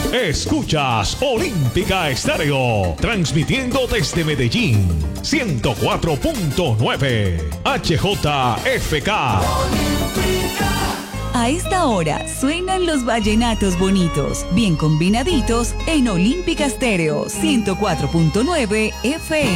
Escuchas Olímpica Estéreo, transmitiendo desde Medellín, 104.9 HJFK. A esta hora suenan los vallenatos bonitos, bien combinaditos en Olímpica Estéreo 104.9 FM.